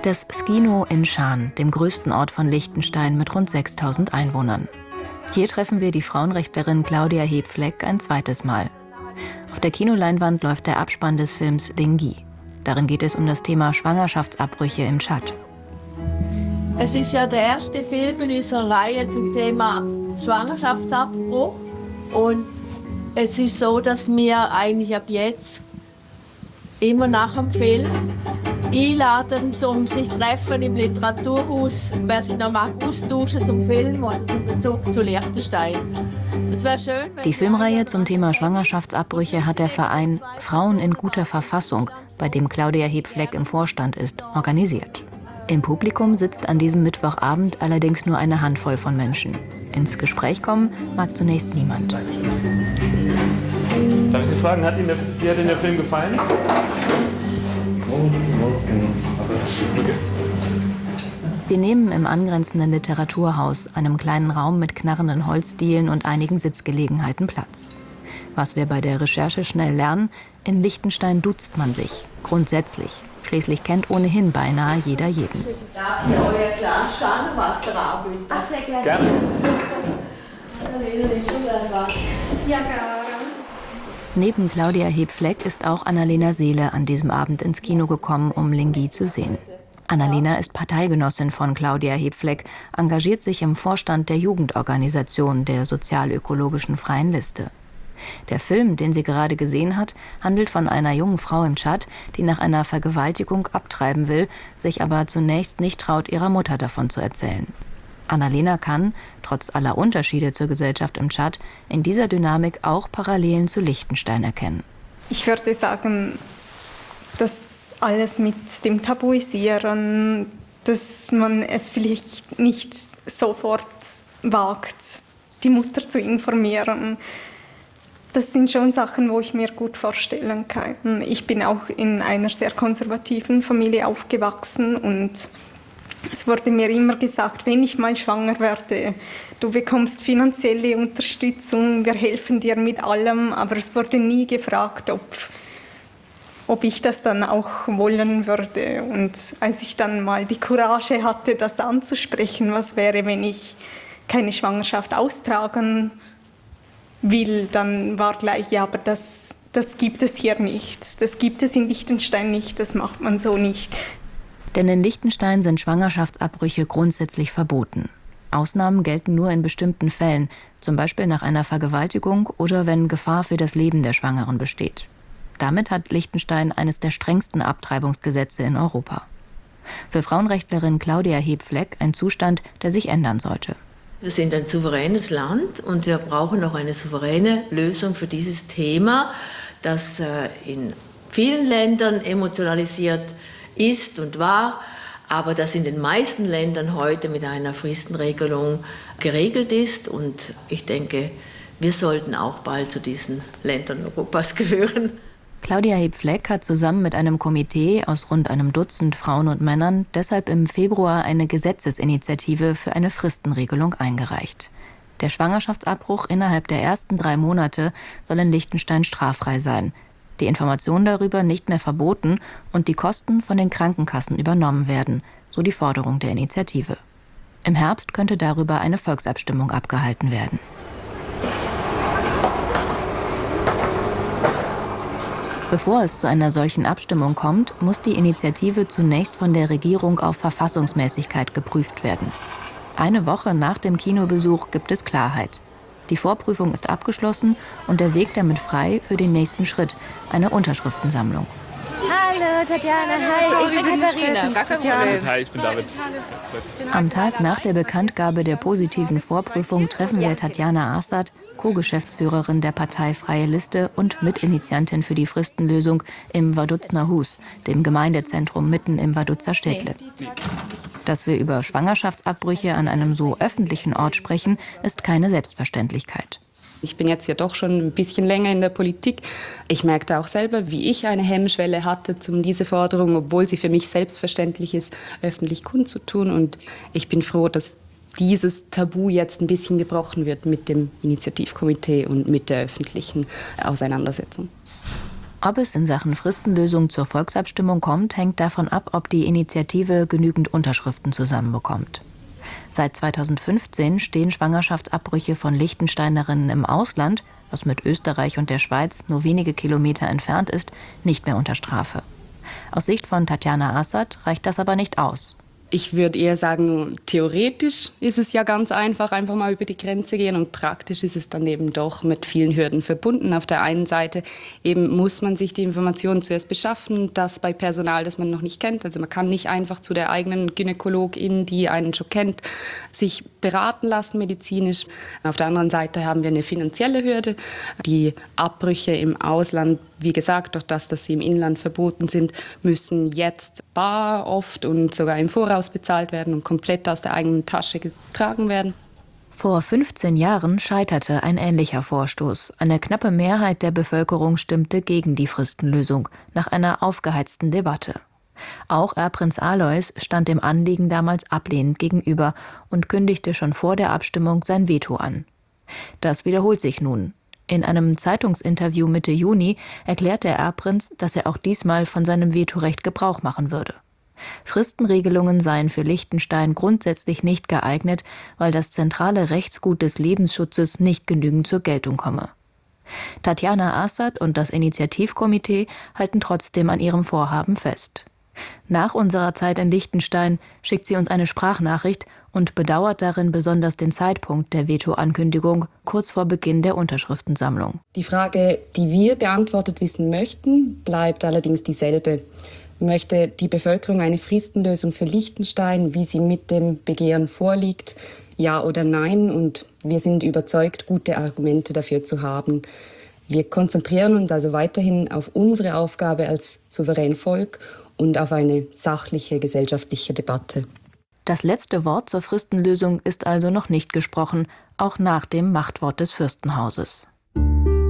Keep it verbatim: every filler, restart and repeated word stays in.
Das Skino in Schaan, dem größten Ort von Liechtenstein mit rund sechstausend Einwohnern. Hier treffen wir die Frauenrechtlerin Claudia Hebfleck ein zweites Mal. Auf der Kinoleinwand läuft der Abspann des Films Lingi. Darin geht es um das Thema Schwangerschaftsabbrüche im Tschad. Es ist ja der erste Film in unserer Reihe zum Thema Schwangerschaftsabbruch. Und es ist so, dass wir eigentlich ab jetzt immer nach dem Film einladen, um sich zu treffen im Literaturhaus, wer sich noch mag, austauschen zum Film oder zum Bezug zu Liechtenstein. Es wäre schön, Die Filmreihe zum Thema Schwangerschaftsabbrüche hat der Verein Frauen in guter Verfassung, bei dem Claudia Hebfleck im Vorstand ist, organisiert. Im Publikum sitzt an diesem Mittwochabend allerdings nur eine Handvoll von Menschen. Ins Gespräch kommen mag zunächst niemand. Darf ich Sie fragen, hat Ihnen der, wie hat Ihnen der Film gefallen? Okay. Wir nehmen im angrenzenden Literaturhaus, einem kleinen Raum mit knarrenden Holzdielen und einigen Sitzgelegenheiten Platz. Was wir bei der Recherche schnell lernen, in Liechtenstein duzt man sich, grundsätzlich. Schließlich kennt ohnehin beinahe jeder jeden. Darf ich euer Glas Schanenwasser anbieten? Ach, sehr gerne. Gerne. Ja, gerne. Neben Claudia Hebfleck ist auch Annalena Seele an diesem Abend ins Kino gekommen, um Lingi zu sehen. Annalena ist Parteigenossin von Claudia Hebfleck, engagiert sich im Vorstand der Jugendorganisation der sozialökologischen Freien Liste. Der Film, den sie gerade gesehen hat, handelt von einer jungen Frau im Tschad, die nach einer Vergewaltigung abtreiben will, sich aber zunächst nicht traut, ihrer Mutter davon zu erzählen. Annalena kann, trotz aller Unterschiede zur Gesellschaft im Tschad, in dieser Dynamik auch Parallelen zu Liechtenstein erkennen. Ich würde sagen, dass alles mit dem Tabuisieren, dass man es vielleicht nicht sofort wagt, die Mutter zu informieren, das sind schon Sachen, wo ich mir gut vorstellen kann. Ich bin auch in einer sehr konservativen Familie aufgewachsen und es wurde mir immer gesagt, wenn ich mal schwanger werde, du bekommst finanzielle Unterstützung, wir helfen dir mit allem, aber es wurde nie gefragt, ob, ob ich das dann auch wollen würde. Und als ich dann mal die Courage hatte, das anzusprechen, was wäre, wenn ich keine Schwangerschaft austragen will, dann war gleich, ja, aber das, das gibt es hier nicht. Das gibt es in Liechtenstein nicht, das macht man so nicht. Denn in Liechtenstein sind Schwangerschaftsabbrüche grundsätzlich verboten. Ausnahmen gelten nur in bestimmten Fällen, zum Beispiel nach einer Vergewaltigung oder wenn Gefahr für das Leben der Schwangeren besteht. Damit hat Liechtenstein eines der strengsten Abtreibungsgesetze in Europa. Für Frauenrechtlerin Claudia Hebfleck ein Zustand, der sich ändern sollte. Wir sind ein souveränes Land und wir brauchen auch eine souveräne Lösung für dieses Thema, das in vielen Ländern emotionalisiert ist und war, aber das in den meisten Ländern heute mit einer Fristenregelung geregelt ist. Und ich denke, wir sollten auch bald zu diesen Ländern Europas gehören. Claudia Hebfleck hat zusammen mit einem Komitee aus rund einem Dutzend Frauen und Männern deshalb im Februar eine Gesetzesinitiative für eine Fristenregelung eingereicht. Der Schwangerschaftsabbruch innerhalb der ersten drei Monate soll in Liechtenstein straffrei sein, die Information darüber nicht mehr verboten und die Kosten von den Krankenkassen übernommen werden, so die Forderung der Initiative. Im Herbst könnte darüber eine Volksabstimmung abgehalten werden. Bevor es zu einer solchen Abstimmung kommt, muss die Initiative zunächst von der Regierung auf Verfassungsmäßigkeit geprüft werden. Eine Woche nach dem Kinobesuch gibt es Klarheit. Die Vorprüfung ist abgeschlossen und der Weg damit frei für den nächsten Schritt, eine Unterschriftensammlung. Hallo Tatjana, hi, ich bin Katharina. Gar kein Problem. Hi, ich bin David. Am Tag nach der Bekanntgabe der positiven Vorprüfung treffen wir Tatjana Assad, Co-Geschäftsführerin der Partei Freie Liste und Mitinitiantin für die Fristenlösung im Vaduzner Hus, dem Gemeindezentrum mitten im Vaduzzer Städtle. Dass wir über Schwangerschaftsabbrüche an einem so öffentlichen Ort sprechen, ist keine Selbstverständlichkeit. Ich bin jetzt ja doch schon ein bisschen länger in der Politik. Ich merkte auch selber, wie ich eine Hemmschwelle hatte, um diese Forderung, obwohl sie für mich selbstverständlich ist, öffentlich kundzutun. Und ich bin froh, dass dieses Tabu jetzt ein bisschen gebrochen wird mit dem Initiativkomitee und mit der öffentlichen Auseinandersetzung. Ob es in Sachen Fristenlösung zur Volksabstimmung kommt, hängt davon ab, ob die Initiative genügend Unterschriften zusammenbekommt. Seit zweitausendfünfzehn stehen Schwangerschaftsabbrüche von Liechtensteinerinnen im Ausland, was mit Österreich und der Schweiz nur wenige Kilometer entfernt ist, nicht mehr unter Strafe. Aus Sicht von Tatjana Assad reicht das aber nicht aus. Ich würde eher sagen, theoretisch ist es ja ganz einfach, einfach mal über die Grenze gehen, und praktisch ist es dann eben doch mit vielen Hürden verbunden. Auf der einen Seite eben muss man sich die Informationen zuerst beschaffen, das bei Personal, das man noch nicht kennt. Also man kann nicht einfach zu der eigenen Gynäkologin, die einen schon kennt, sich beraten lassen medizinisch. Auf der anderen Seite haben wir eine finanzielle Hürde. Die Abbrüche im Ausland, wie gesagt, durch das, dass sie im Inland verboten sind, müssen jetzt bar oft und sogar im Voraus bezahlt werden und komplett aus der eigenen Tasche getragen werden. Vor fünfzehn Jahren scheiterte ein ähnlicher Vorstoß. Eine knappe Mehrheit der Bevölkerung stimmte gegen die Fristenlösung, nach einer aufgeheizten Debatte. Auch Erbprinz Alois stand dem Anliegen damals ablehnend gegenüber und kündigte schon vor der Abstimmung sein Veto an. Das wiederholt sich nun. In einem Zeitungsinterview Mitte Juni erklärt der Erbprinz, dass er auch diesmal von seinem Vetorecht Gebrauch machen würde. Fristenregelungen seien für Liechtenstein grundsätzlich nicht geeignet, weil das zentrale Rechtsgut des Lebensschutzes nicht genügend zur Geltung komme. Tatjana Assad und das Initiativkomitee halten trotzdem an ihrem Vorhaben fest. Nach unserer Zeit in Liechtenstein schickt sie uns eine Sprachnachricht und bedauert darin besonders den Zeitpunkt der Veto-Ankündigung kurz vor Beginn der Unterschriftensammlung. Die Frage, die wir beantwortet wissen möchten, bleibt allerdings dieselbe. Möchte die Bevölkerung eine Fristenlösung für Liechtenstein, wie sie mit dem Begehren vorliegt, ja oder nein? Und wir sind überzeugt, gute Argumente dafür zu haben. Wir konzentrieren uns also weiterhin auf unsere Aufgabe als souverän Volk und auf eine sachliche gesellschaftliche Debatte. Das letzte Wort zur Fristenlösung ist also noch nicht gesprochen, auch nach dem Machtwort des Fürstenhauses.